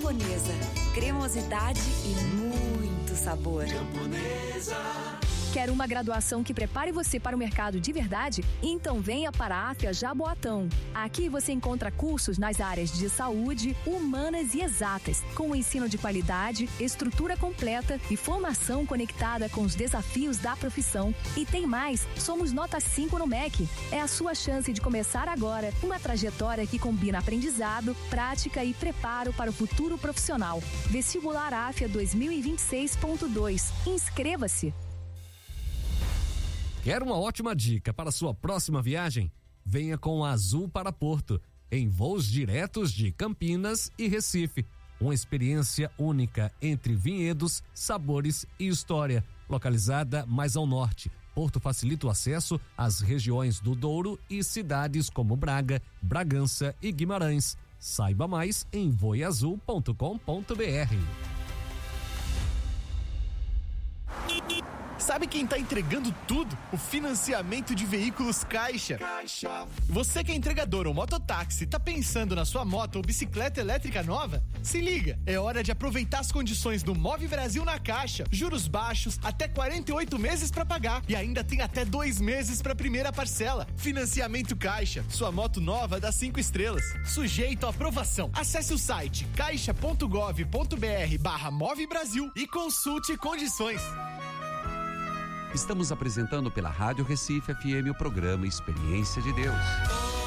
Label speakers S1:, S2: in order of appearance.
S1: Camponesa. Cremosidade e muito sabor. Camponesa.
S2: Quer uma graduação que prepare você para o mercado de verdade? Então venha para a AFIA Jaboatão. Aqui você encontra cursos nas áreas de saúde, humanas e exatas, com ensino de qualidade, estrutura completa e formação conectada com os desafios da profissão. E tem mais, somos nota 5 no MEC. É a sua chance de começar agora uma trajetória que combina aprendizado, prática e preparo para o futuro profissional. Vestibular AFIA 2026.2. Inscreva-se!
S3: Quer uma ótima dica para sua próxima viagem? Venha com a Azul para Porto, em voos diretos de Campinas e Recife. Uma experiência única entre vinhedos, sabores e história. Localizada mais ao norte, Porto facilita o acesso às regiões do Douro e cidades como Braga, Bragança e Guimarães. Saiba mais em voeazul.com.br.
S4: Sabe quem tá entregando tudo? O financiamento de veículos Caixa. Você que é entregador ou mototáxi, tá pensando na sua moto ou bicicleta elétrica nova? Se liga, é hora de aproveitar as condições do Move Brasil na Caixa. Juros baixos, até 48 meses pra pagar e ainda tem até 2 meses pra primeira parcela. Financiamento Caixa, sua moto nova dá 5 estrelas. Sujeito à aprovação. Acesse o site caixa.gov.br/Move Brasil e consulte condições.
S5: Estamos apresentando pela Rádio Recife FM o programa Experiência de Deus.